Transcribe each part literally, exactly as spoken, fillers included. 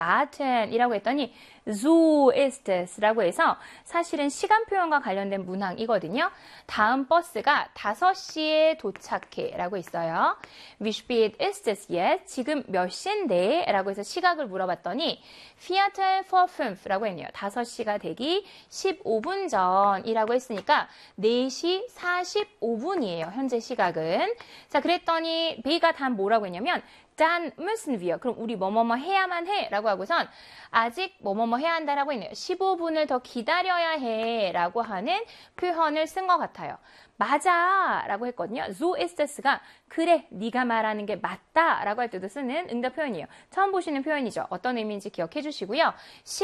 warten 이라고 했더니 so ist es 라고 해서 사실은 시간 표현과 관련된 문항이거든요. 다음 버스가 다섯 시에 도착해 라고 있어요. Wie spät ist es jetzt? 지금 몇 시인데? 라고 해서 시각을 물어봤더니 Viertel vor fünf 라고 했네요. 다섯 시가 되기 십오 분 전이라고 했으니까 네 시 사십오 분이에요. 현재 시각은. 자, 그랬더니 B가 단 뭐라고 했냐면 dann müssen wir. 그럼 우리 뭐뭐뭐 해야만 해 라고 하고선 아직 뭐뭐뭐 해야 한다라고 했네요. 십오 분을 더 기다려야 해 라고 하는 표현을 쓴 것 같아요. 맞아 라고 했거든요. So ist es가 그래 네가 말하는 게 맞다 라고 할 때도 쓰는 응답 표현이에요. 처음 보시는 표현이죠. 어떤 의미인지 기억해 주시고요.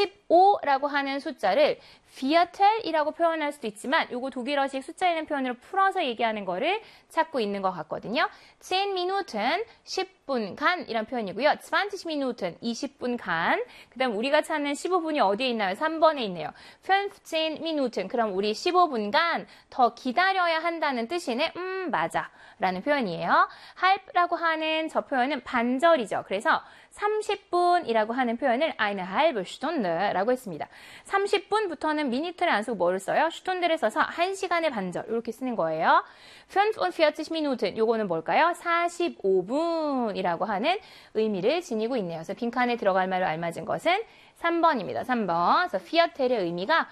십오라고 하는 숫자를 Viertel이라고 표현할 수도 있지만 요거 독일어식 숫자 있는 표현으로 풀어서 얘기하는 거를 찾고 있는 것 같거든요. zehn Minuten, 십 분간 이란 표현이고요. zwanzig Minuten, 이십 분간. 그 다음 우리가 찾는 십오 분이 어디에 있나요? 삼 번에 있네요. fünfzehn Minuten. 그럼 우리 십오 분간 더 기다려야 한다는 뜻이네. 음, 맞아. 라는 표현이에요. halb라고 하는 저 표현은 반절이죠. 그래서 삼십 분이라고 하는 표현을 eine halbe Stunde 라고 했습니다. 삼십 분부터는 미니트를 안 쓰고 뭐를 써요? Stunde를 써서 한 시간의 반절 이렇게 쓰는 거예요. fünfundvierzig Minuten 요거는 뭘까요? 사십오 분이라고 하는 의미를 지니고 있네요. 그래서 빈칸에 들어갈 말로 알맞은 것은 삼 번입니다. 삼 번. 그래서 Viertel의 의미가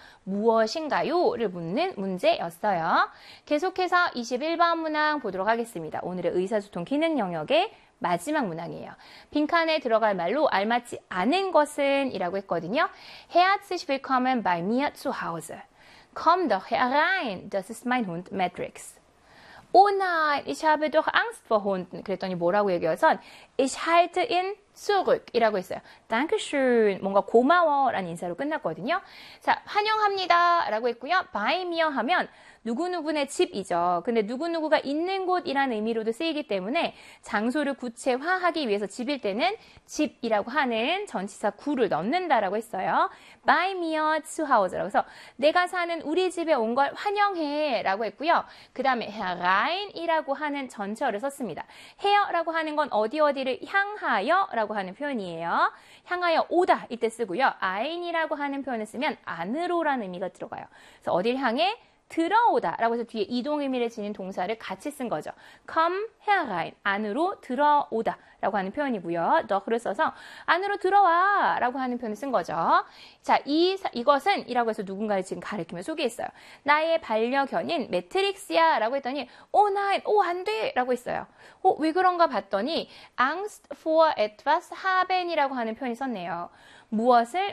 무엇인가요?를 묻는 문제였어요. 계속해서 이십일 번 문항 보도록 하겠습니다. 오늘의 의사소통 기능 영역의 마지막 문항이에요. 빈칸에 들어갈 말로 알맞지 않은 것은 이라고 했거든요. Herzlich willkommen bei mir zu Hause. Komm doch herein, das ist mein Hund Matrix. Oh nein, ich habe doch Angst vor Hunden. 그랬더니 뭐라고 얘기해선 Ich halte ihn zurück 이라고 했어요. Dankeschön. 뭔가 고마워 라는 인사로 끝났거든요. 자, 환영합니다 라고 했고요. Bei mir 하면 누구누구네 집이죠. 근데 누구누구가 있는 곳이라는 의미로도 쓰이기 때문에 장소를 구체화하기 위해서 집일 때는 집이라고 하는 전치사 구를 넣는다라고 했어요. Bei mir zu Hause라고 해서 내가 사는 우리 집에 온 걸 환영해 라고 했고요. 그 다음에 herein이라고 하는 전체어를 썼습니다. here라고 하는 건 어디 어디를 향하여 라고 하는 표현이에요. 향하여 오다 이때 쓰고요. ein이라고 하는 표현을 쓰면 안으로라는 의미가 들어가요. 그래서 어딜 향해? 들어오다 라고 해서 뒤에 이동 의미를 지닌 동사를 같이 쓴 거죠. come herein, 안으로 들어오다 라고 하는 표현이고요. doch를 써서 안으로 들어와 라고 하는 표현을 쓴 거죠. 자, 이, 이것은 이라고 해서 누군가를 지금 가리키며 소개했어요. 나의 반려견인 매트릭스야 라고 했더니 oh nein, oh 안 돼 라고 했어요. 어, 왜 그런가 봤더니 Angst vor etwas haben 이라고 하는 표현이 썼네요. 무엇을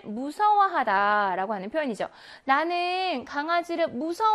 무서워하다 라고 하는 표현이죠. 나는 강아지를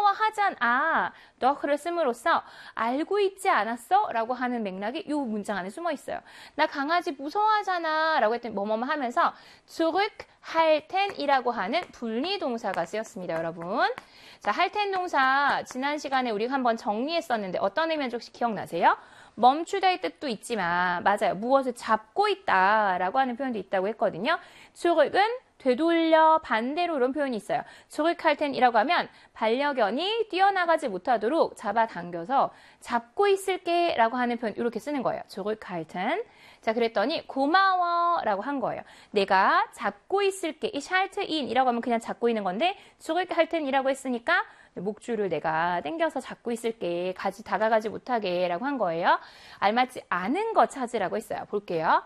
무서워하잖아. 너를 씀으로써 알고 있지 않았어? 라고 하는 맥락이 이 문장 안에 숨어 있어요. 나 강아지 무서워하잖아 라고 했더니 뭐뭐뭐 하면서 zurückhalten 이라고 하는 분리동사가 쓰였습니다. 여러분. 자, halten 동사 지난 시간에 우리가 한번 정리했었는데 어떤 의미인지 혹시 기억나세요? 멈추다의 뜻도 있지만 맞아요. 무엇을 잡고 있다 라고 하는 표현도 있다고 했거든요. zurück은 되돌려 반대로 이런 표현이 있어요. zurückhalten이라고 하면 반려견이 뛰어나가지 못하도록 잡아당겨서 잡고 있을게 라고 하는 표현 이렇게 쓰는 거예요. zurückhalten. 자, 그랬더니 고마워 라고 한 거예요. 내가 잡고 있을게. ich halte ihn 이라고 하면 그냥 잡고 있는 건데 zurückhalten 이라고 했으니까 목줄을 내가 당겨서 잡고 있을게. 가지 다가가지 못하게 라고 한 거예요. 알맞지 않은 거 찾으라고 했어요. 볼게요.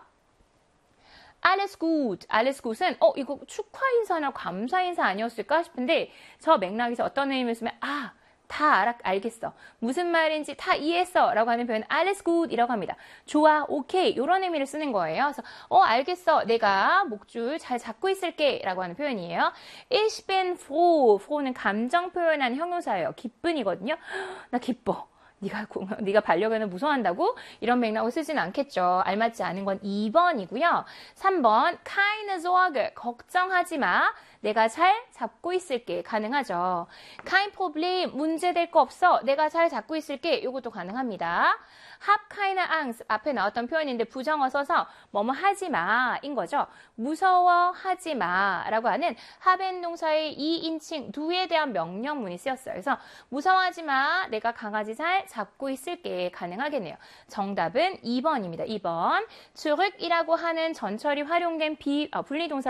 Alles gut, alles gut은 어 이거 축하 인사나 감사 인사 아니었을까 싶은데 저 맥락에서 어떤 의미를 쓰면 아 다 알아, 알겠어. 무슨 말인지 다 이해했어. 라고 하는 표현은 alles gut 이라고 합니다. 좋아, 오케이. 이런 의미를 쓰는 거예요. 그래서 어, 알겠어. 내가 목줄 잘 잡고 있을게. 라고 하는 표현이에요. Ich bin froh. froh는 감정 표현하는 형용사예요. 기쁜이거든요. 나 기뻐. 네가, 네가 반려견을 무서워한다고? 이런 맥락으로 쓰지는 않겠죠. 알맞지 않은 건 이 번이고요. 삼 번, keine Sorge. 걱정하지 마. 내가 잘 잡고 있을게. 가능하죠. kein Problem. 문제될 거 없어. 내가 잘 잡고 있을게. 이것도 가능합니다. hab keine Angst. 앞에 나왔던 표현인데 부정어 써서 뭐뭐 하지 마. 인 거죠. 무서워하지 마. 라고 하는 haben 동사의 이인칭 do에 대한 명령문이 쓰였어요. 그래서 무서워하지 마. 내가 강아지 잘 잡고 있을게. 가능하겠네요. 정답은 이 번입니다. 이 번. zurück이라고 하는 전철이 활용된 비, 아, 분리동사